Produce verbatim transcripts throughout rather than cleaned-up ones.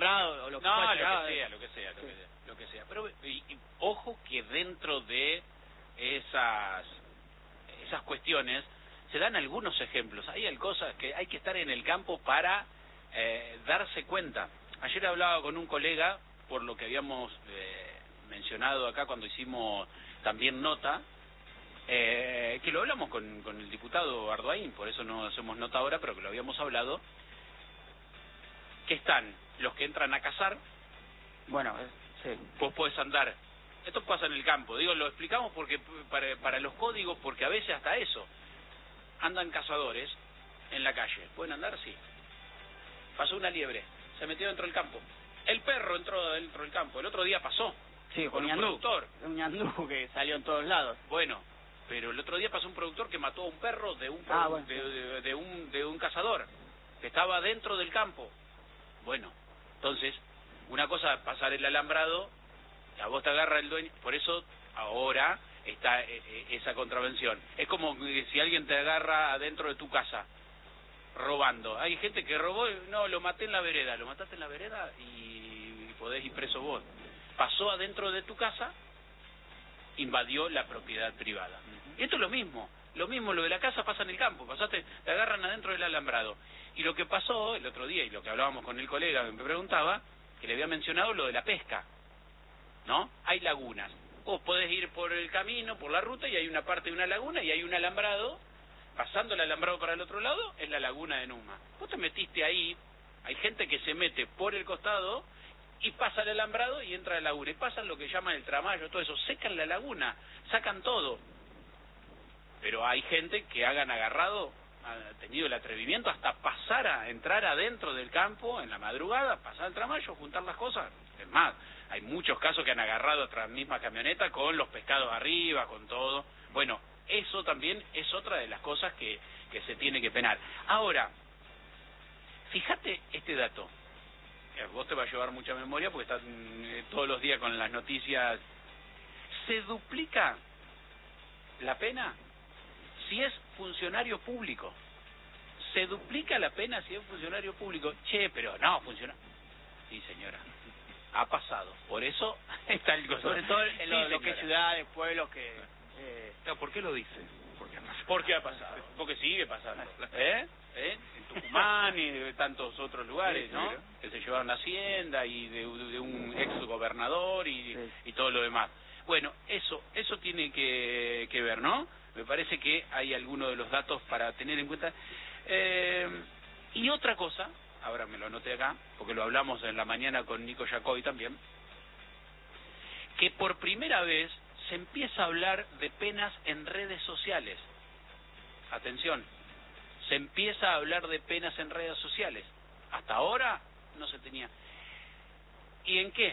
cerrado o lo que no, fuera lo cerrado. que sea, lo que sea, lo Sí. que sea, lo que sea. Pero y, y, ojo que dentro de esas esas cuestiones se dan algunos ejemplos. Hay cosas que hay que estar en el campo para eh, darse cuenta. Ayer hablaba con un colega, por lo que habíamos eh, mencionado acá cuando hicimos también nota, eh, que lo hablamos con, con el diputado Ardoaín, por eso no hacemos nota ahora, pero que lo habíamos hablado, que están los que entran a cazar. Bueno, sí. Vos podés andar, esto pasa en el campo, digo, lo explicamos porque para, para los códigos, porque a veces hasta eso, andan cazadores en la calle, ¿pueden andar? Sí. Pasó una liebre, se metió dentro del campo, el perro entró dentro del campo, el otro día pasó, sí, con un ñandú, productor. Un ñandú que salió en todos lados. Bueno, pero el otro día pasó un productor que mató a un perro de un, ah, bueno. de, de, de un de un cazador, que estaba dentro del campo. Bueno, entonces, una cosa es pasar el alambrado, a vos te agarra el dueño, por eso ahora está eh, esa contravención. Es como que si alguien te agarra adentro de tu casa, robando. Hay gente que robó, no, lo maté en la vereda, lo mataste en la vereda y podés ir preso vos. Pasó adentro de tu casa, invadió la propiedad privada. Y esto es lo mismo, lo mismo, lo de la casa pasa en el campo, pasaste, te agarran adentro del alambrado. Y lo que pasó el otro día, y lo que hablábamos con el colega, me preguntaba, que le había mencionado lo de la pesca, ¿no? Hay lagunas. Vos podés ir por el camino, por la ruta, y hay una parte de una laguna, y hay un alambrado, pasando el alambrado para el otro lado, es la laguna de Numa. Vos te metiste ahí, hay gente que se mete por el costado, y pasa el alambrado y entra a la laguna, y pasan lo que llaman el tramallo, todo eso, secan la laguna, sacan todo. Pero hay gente que hagan agarrado, ha tenido el atrevimiento hasta pasar a entrar adentro del campo en la madrugada, pasar el tramallo, juntar las cosas. Es más, hay muchos casos que han agarrado otra misma camioneta con los pescados arriba, con todo. Bueno, eso también es otra de las cosas que, que se tiene que penar. Ahora, fíjate este dato. Vos te va a llevar mucha memoria porque estás eh, todos los días con las noticias. Se duplica la pena si es funcionario público. Se duplica la pena si es funcionario público. Che, pero no, funciona. Sí, señora. Ha pasado. Por eso está el costo. Sobre todo en sí, lo, lo que es ciudades, pueblos que... Eh... No, ¿por qué lo dice? Porque ha pasado. Porque ha pasado. Porque sigue pasando. ¿Eh? ¿Eh? En Tucumán y de tantos otros lugares, sí, ¿no? sí, Que se llevaron la hacienda y de, de un ex gobernador y, sí. y todo lo demás. Bueno, eso eso tiene que, que ver, ¿no? Me parece que hay algunos de los datos para tener en cuenta. Eh, y otra cosa, ahora me lo anoté acá, porque lo hablamos en la mañana con Nico Jacobi también, que por primera vez se empieza a hablar de penas en redes sociales. Atención, se empieza a hablar de penas en redes sociales. Hasta ahora no se tenía. ¿Y en qué?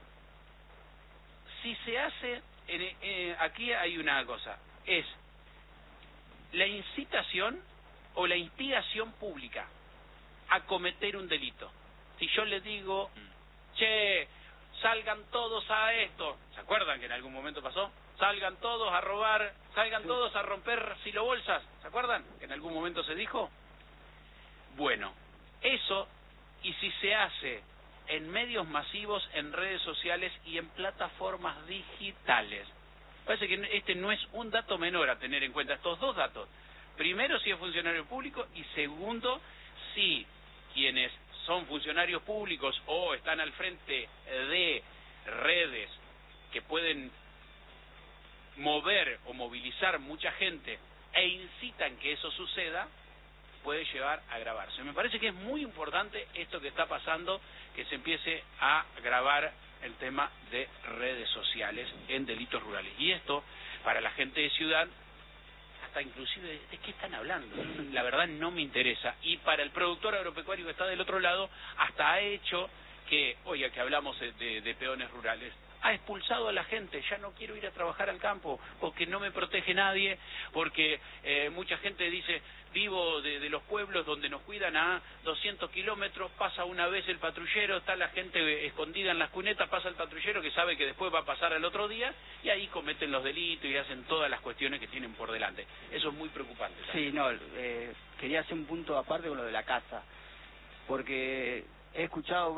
Si se hace, en, eh, aquí hay una cosa, es la incitación o la instigación pública a cometer un delito. Si yo le digo, che, salgan todos a esto, ¿se acuerdan que en algún momento pasó? Salgan todos a robar, salgan todos a romper silobolsas, ¿se acuerdan? Que en algún momento se dijo. Bueno, eso, y si se hace en medios masivos, en redes sociales y en plataformas digitales. Parece que este no es un dato menor a tener en cuenta, estos dos datos. Primero, si es funcionario público, y segundo, si quienes son funcionarios públicos o están al frente de redes que pueden mover o movilizar mucha gente e incitan que eso suceda, puede llevar a agravarse. Me parece que es muy importante esto que está pasando, que se empiece a agravar el tema de redes sociales en delitos rurales. Y esto, para la gente de ciudad, hasta inclusive, ¿de qué están hablando? La verdad no me interesa. Y para el productor agropecuario que está del otro lado, hasta ha hecho que, oiga, que hablamos de, de, de peones rurales, ha expulsado a la gente, ya no quiero ir a trabajar al campo, porque no me protege nadie, porque eh, mucha gente dice, vivo de, de los pueblos donde nos cuidan a doscientos kilómetros, pasa una vez el patrullero, está la gente escondida en las cunetas, pasa el patrullero que sabe que después va a pasar al otro día, y ahí cometen los delitos y hacen todas las cuestiones que tienen por delante. Eso es muy preocupante también. Sí, no, eh, quería hacer un punto aparte con lo de la casa, porque he escuchado